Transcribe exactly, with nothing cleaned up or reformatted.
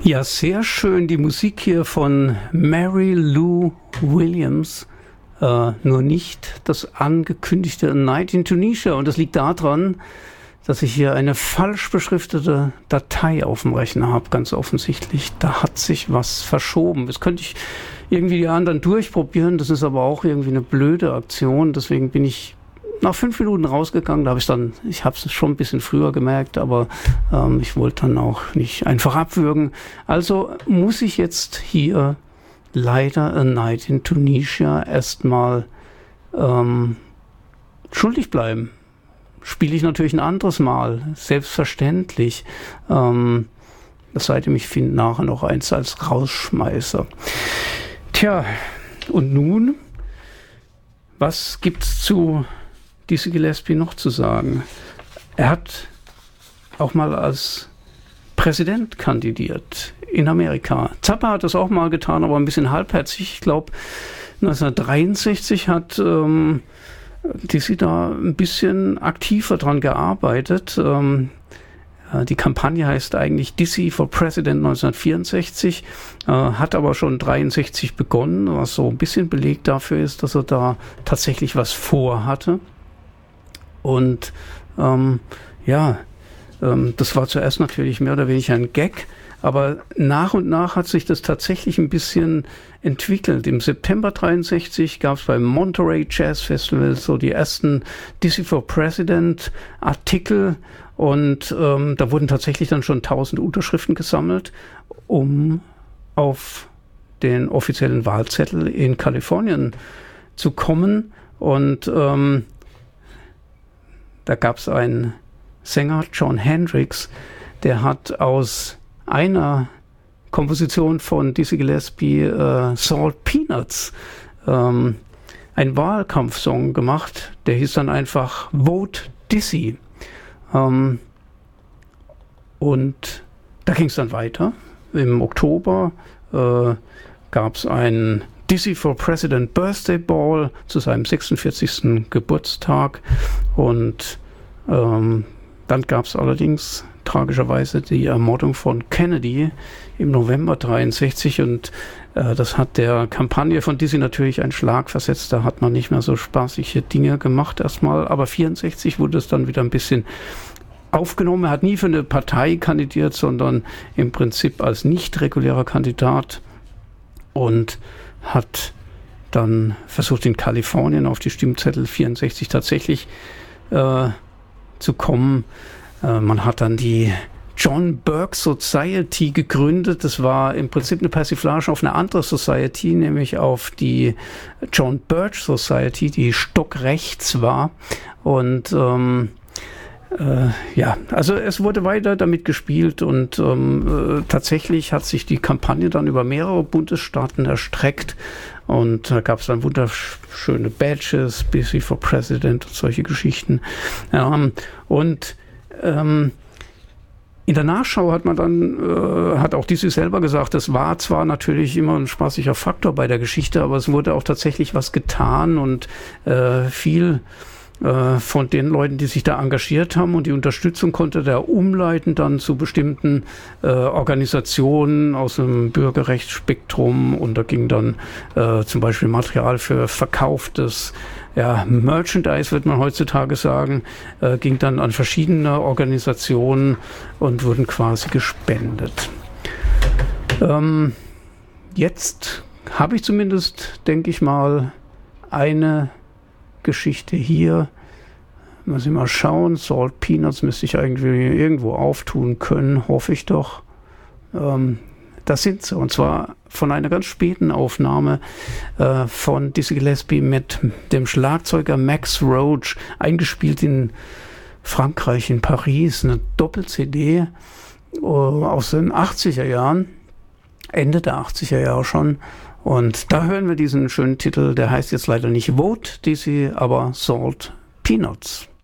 Ja, sehr schön die Musik hier von Mary Lou Williams. Äh, nur nicht das angekündigte A Night in Tunisia. Und das liegt daran, dass ich hier eine falsch beschriftete Datei auf dem Rechner habe, ganz offensichtlich. Da hat sich was verschoben. Das könnte ich irgendwie die anderen durchprobieren. Das ist aber auch irgendwie eine blöde Aktion. Deswegen bin ich nach fünf Minuten rausgegangen. Da habe ich dann, ich habe es schon ein bisschen früher gemerkt, aber ähm, ich wollte dann auch nicht einfach abwürgen. Also muss ich jetzt hier leider A Night in Tunisia erstmal ähm, schuldig bleiben. Spiele ich natürlich ein anderes Mal, selbstverständlich. Ähm, es sei denn, ich finde nachher noch eins als Rausschmeißer. Tja, und nun, was gibt's zu Dizzy Gillespie noch zu sagen? Er hat auch mal als Präsident kandidiert in Amerika. Zappa hat das auch mal getan, aber ein bisschen halbherzig. Ich glaube, neunzehnhundertdreiundsechzig hat ähm, Dizzy da ein bisschen aktiver dran gearbeitet. Ähm, die Kampagne heißt eigentlich Dizzy for President neunzehnhundertvierundsechzig, äh, hat aber schon dreiundsechzig begonnen, was so ein bisschen Beleg dafür ist, dass er da tatsächlich was vorhatte. Und ähm, ja, ähm, das war zuerst natürlich mehr oder weniger ein Gag, aber nach und nach hat sich das tatsächlich ein bisschen entwickelt. Im September dreiundsechzig gab es beim Monterey Jazz Festival so die ersten Dizzy for President Artikel und ähm, da wurden tatsächlich dann schon tausend Unterschriften gesammelt, um auf den offiziellen Wahlzettel in Kalifornien zu kommen. Und ähm, da gab es einen Sänger, John Hendricks, der hat aus einer Komposition von Dizzy Gillespie, äh, Salt Peanuts, ähm, einen Wahlkampfsong gemacht. Der hieß dann einfach Vote Dizzy. Ähm, und da ging es dann weiter. Im Oktober äh, gab es einen Dizzy for President Birthday Ball zu seinem sechsundvierzigsten Geburtstag. Und ähm, dann gab es allerdings tragischerweise die Ermordung von Kennedy im November dreiundsechzig und äh, das hat der Kampagne von Dizzy natürlich einen Schlag versetzt. Da hat man nicht mehr so spaßige Dinge gemacht erstmal, aber vierundsechzig wurde es dann wieder ein bisschen aufgenommen. Er hat nie für eine Partei kandidiert, sondern im Prinzip als nicht regulärer Kandidat und hat dann versucht, in Kalifornien auf die Stimmzettel vierundsechzig tatsächlich äh, zu kommen. Äh, man hat dann die John Burke Society gegründet. Das war im Prinzip eine Persiflage auf eine andere Society, nämlich auf die John Birch Society, die stockrechts war. Und ähm, äh, ja, also es wurde weiter damit gespielt und ähm, äh, tatsächlich hat sich die Kampagne dann über mehrere Bundesstaaten erstreckt. Und da gab es dann wunderschöne Badges, Dizzy for President und solche Geschichten. Ähm, und ähm, in der Nachschau hat man dann, äh, hat auch Dizzy selber gesagt, das war zwar natürlich immer ein spaßiger Faktor bei der Geschichte, aber es wurde auch tatsächlich was getan und äh, viel äh, von den Leuten, die sich da engagiert haben und die Unterstützung konnte der umleiten dann zu bestimmten äh, Organisationen aus dem Bürgerrechtsspektrum und da ging dann äh, zum Beispiel Material für verkauftes ja, Merchandise, wird man heutzutage sagen, äh, ging dann an verschiedene Organisationen und wurden quasi gespendet. Ähm, jetzt habe ich zumindest, denke ich mal, eine Geschichte hier. Muss ich mal schauen. Salt Peanuts müsste ich irgendwie irgendwo auftun können, hoffe ich doch. Ähm, das sind sie. Und zwar von einer ganz späten Aufnahme äh, von Dizzy Gillespie mit dem Schlagzeuger Max Roach, eingespielt in Frankreich, in Paris, eine Doppel-C D äh, aus den achtziger Jahren, Ende der achtziger Jahre schon. Und da hören wir diesen schönen Titel, der heißt jetzt leider nicht Vote Dizzy, aber Salt Peanuts.